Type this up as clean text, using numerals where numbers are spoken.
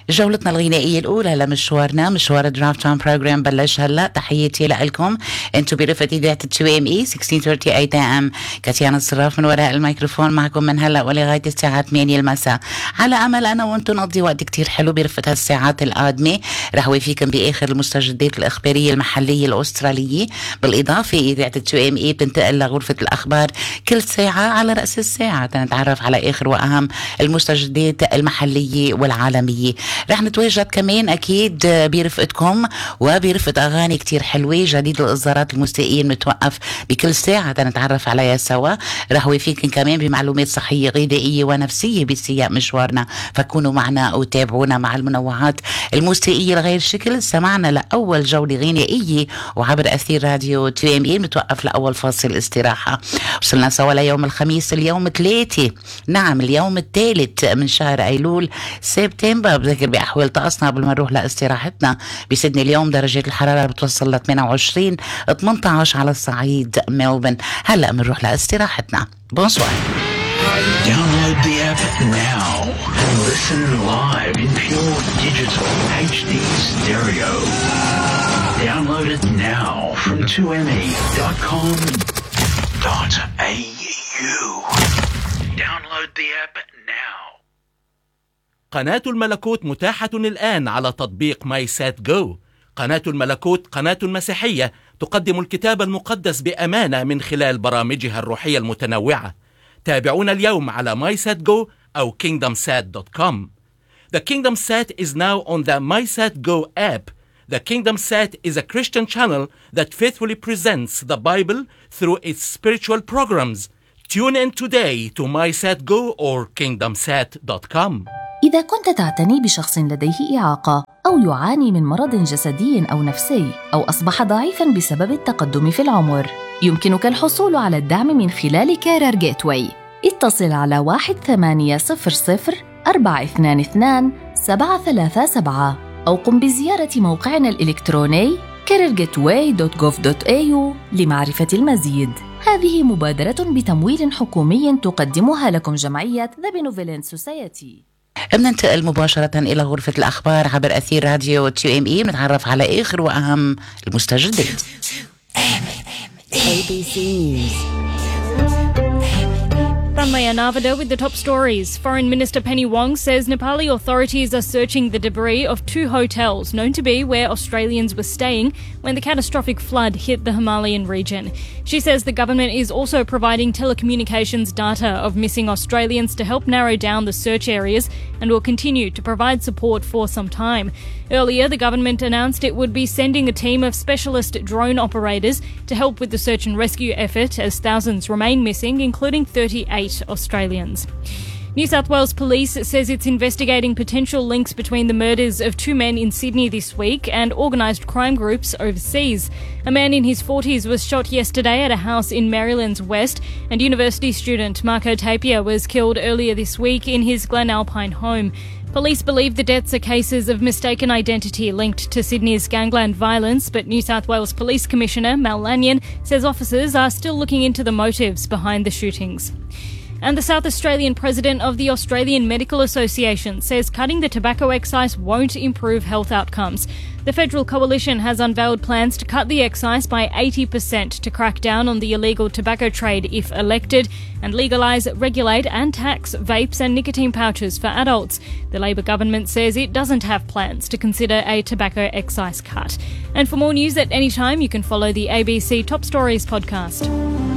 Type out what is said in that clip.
جولتنا الغنائية الأولى لمشوارنا، مشوار درافت تايم بروجرام بلش هلا. تحياتي لكم انتم برفقة إذاعة QME 1638 AM. كاتيانا الصراف من وراء الميكروفون معكم من هلا ولغاية الساعة 8 المساء، على أمل أنا وأنتم نقضي وقت كتير حلو برفقة هالساعات القادمة. رح وفيكم بآخر المستجدات الإخبارية المحلية الأسترالية. بالإضافة إذاعة QME بتنتقل لغرفة الأخبار كل ساعة على رأس الساعة تنتعرف على آخر وأهم المستجدات المحلية والعالمية. رح نتواجد كمان أكيد برفقتكم وبرفقة أغاني كتير حلوة جديد الإصدارات الموسيقية المتوقف بكل ساعة تنتعرف عليها سوا. رح وفيكم كمان بمعلومات صحية غذائية ونفسية بسياق مشوارنا، فكونوا معنا وتابعونا مع المنوعات الموسيقية لغير شكل. سمعنا لأول جولة غنائية وعبر أثير راديو QME متوقف لأول فاصل استراحة. وصلنا سوا ليوم الخميس اليوم 3، نعم اليوم الثالث من شهر أيلول سبتمبر. بذكر بأحوال طقسنا قبل ما نروح لاستراحتنا. بسيدني اليوم درجة الحرارة بتوصل ل 28، 18 على الصعيد ملبن. هلأ بنروح لاستراحتنا. بونسوار. Download the app now and listen live in pure digital HD stereo. Download it now from 2me.com.au. Download the app now. قناة الملكوت متاحة الآن على تطبيق مايسات جو. قناة الملكوت قناة مسيحية تقدم الكتاب المقدس بأمانة من خلال برامجها الروحية المتنوعة. تابعونا اليوم على مايسات جو أو kingdomsat.com. The Kingdom Sat is now on the MySat Go app. The Kingdom Sat is a Christian channel that faithfully presents the Bible through its spiritual programs. Tune in today to MySat Go or kingdomsat.com. إذا كنت تعتني بشخص لديه إعاقة أو يعاني من مرض جسدي أو نفسي أو أصبح ضعيفاً بسبب التقدم في العمر، يمكنك الحصول على الدعم من خلال كارير جيتواي. اتصل على 1-800-422-737 أو قم بزيارة موقعنا الإلكتروني careergateway.gov.au لمعرفة المزيد. هذه مبادرة بتمويل حكومي تقدمها لكم جمعية The Benevolent Society. بننتقل مباشرة إلى غرفة الأخبار عبر أثير راديو QME. بنتعرف على آخر وأهم المستجدات. ABC News. From Maya Narvada with the top stories. Foreign Minister Penny Wong says Nepali authorities are searching the debris of 2 hotels known to be where Australians were staying when the catastrophic flood hit the Himalayan region. She says the government is also providing telecommunications data of missing Australians to help narrow down the search areas and will continue to provide support for some time. Earlier, the government announced it would be sending a team of specialist drone operators to help with the search and rescue effort as thousands remain missing, including 38 Australians. New South Wales Police says it's investigating potential links between the murders of 2 men in Sydney this week and organised crime groups overseas. A man in his 40s was shot yesterday at a house in Maryland's West, and university student Marco Tapia was killed earlier this week in his Glenalpine home. Police believe the deaths are cases of mistaken identity linked to Sydney's gangland violence, but New South Wales Police Commissioner Mal Lanyon says officers are still looking into the motives behind the shootings. And the South Australian president of the Australian Medical Association says cutting the tobacco excise won't improve health outcomes. The Federal Coalition has unveiled plans to cut the excise by 80% to crack down on the illegal tobacco trade if elected and legalise, regulate and tax vapes and nicotine pouches for adults. The Labor government says it doesn't have plans to consider a tobacco excise cut. And for more news at any time, you can follow the ABC Top Stories podcast.